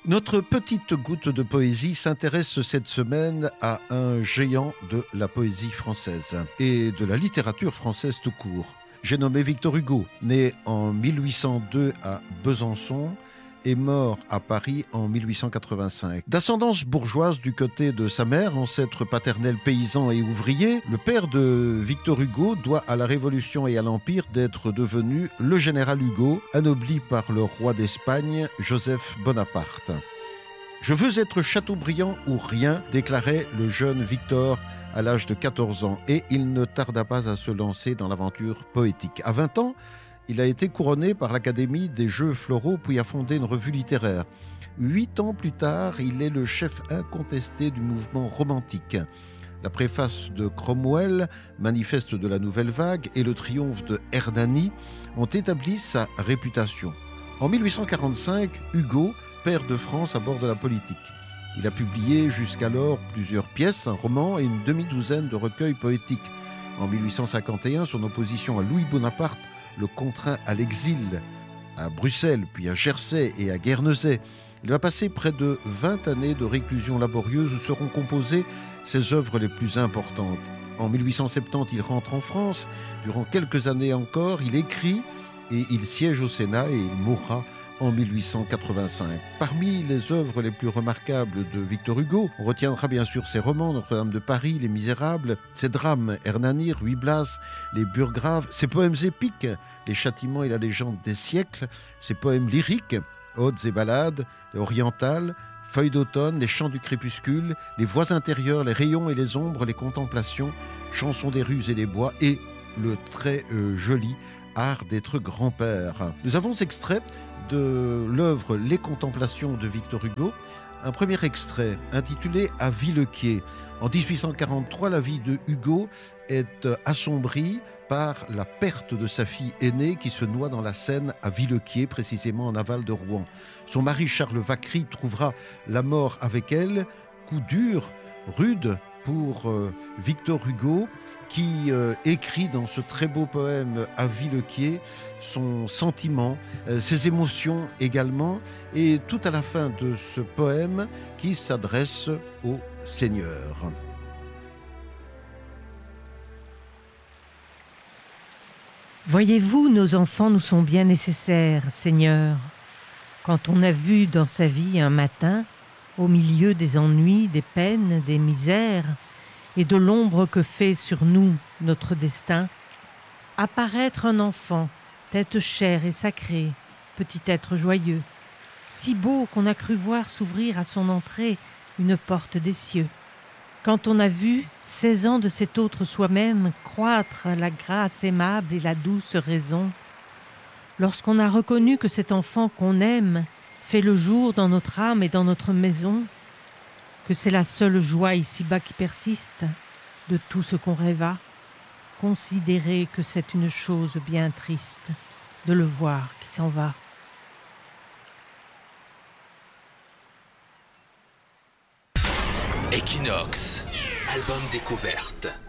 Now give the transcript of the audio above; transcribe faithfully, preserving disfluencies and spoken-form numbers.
Notre petite goutte de poésie s'intéresse cette semaine à un géant de la poésie française et de la littérature française tout court. J'ai nommé Victor Hugo, né en mille huit cent deux à Besançon et mort à Paris en mille huit cent quatre-vingt-cinq. D'ascendance bourgeoise du côté de sa mère, ancêtre paternel paysan et ouvrier, le père de Victor Hugo doit à la Révolution et à l'Empire d'être devenu le général Hugo, anobli par le roi d'Espagne, Joseph Bonaparte. « Je veux être Chateaubriand ou rien », déclarait le jeune Victor à l'âge de quatorze ans, et il ne tarda pas à se lancer dans l'aventure poétique. À vingt ans, il a été couronné par l'Académie des Jeux Floraux, puis a fondé une revue littéraire. Huit ans plus tard, il est le chef incontesté du mouvement romantique. La préface de Cromwell, manifeste de la Nouvelle Vague, et le triomphe de Hernani ont établi sa réputation. En mille huit cent quarante-cinq, Hugo, père de France à bord de la politique. Il a publié jusqu'alors plusieurs pièces, un roman et une demi-douzaine de recueils poétiques. En mille huit cent cinquante et un, son opposition à Louis Bonaparte le contraint à l'exil à Bruxelles, puis à Jersey et à Guernesey. Il va passer près de vingt années de réclusion laborieuse où seront composées ses œuvres les plus importantes. En mille huit cent soixante-dix, il rentre en France. Durant quelques années encore, il écrit et il siège au Sénat et il mourra en mille huit cent quatre-vingt-cinq. Parmi les œuvres les plus remarquables de Victor Hugo, on retiendra bien sûr ses romans, Notre-Dame de Paris, Les Misérables, ses drames, Hernani, Ruy Blas, Les Burgraves, ses poèmes épiques, Les Châtiments et la légende des siècles, ses poèmes lyriques, Odes et ballades, Orientales, Feuilles d'automne, Les chants du crépuscule, Les voix intérieures, Les rayons et les ombres, Les contemplations, Chansons des rues et des bois et le très euh, joli Art d'être grand-père. Nous avons extrait de l'œuvre Les Contemplations de Victor Hugo, un premier extrait intitulé À Villequier. En dix-huit cent quarante-trois, la vie de Hugo est assombrie par la perte de sa fille aînée qui se noie dans la Seine à Villequier, précisément en aval de Rouen. Son mari Charles Vacry trouvera la mort avec elle, coup dur, rude pour euh, Victor Hugo, qui euh, écrit dans ce très beau poème À Villequier son sentiment, euh, ses émotions également, et tout à la fin de ce poème qui s'adresse au Seigneur. Voyez-vous, nos enfants nous sont bien nécessaires, Seigneur. Quand on a vu dans sa vie un matin, au milieu des ennuis, des peines, des misères, et de l'ombre que fait sur nous notre destin, apparaître un enfant, tête chère et sacrée, petit être joyeux, si beau qu'on a cru voir s'ouvrir à son entrée une porte des cieux. Quand on a vu, seize ans de cet autre soi-même, croître la grâce aimable et la douce raison, lorsqu'on a reconnu que cet enfant qu'on aime fait le jour dans notre âme et dans notre maison, que c'est la seule joie ici-bas qui persiste de tout ce qu'on rêva, considérez que c'est une chose bien triste de le voir qui s'en va. Equinox, album découverte.